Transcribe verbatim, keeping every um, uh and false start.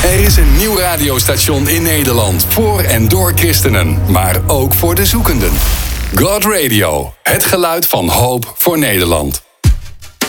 Er is een nieuw radiostation in Nederland. Voor en door christenen, maar ook voor de zoekenden. God Radio. Het geluid van hoop voor Nederland.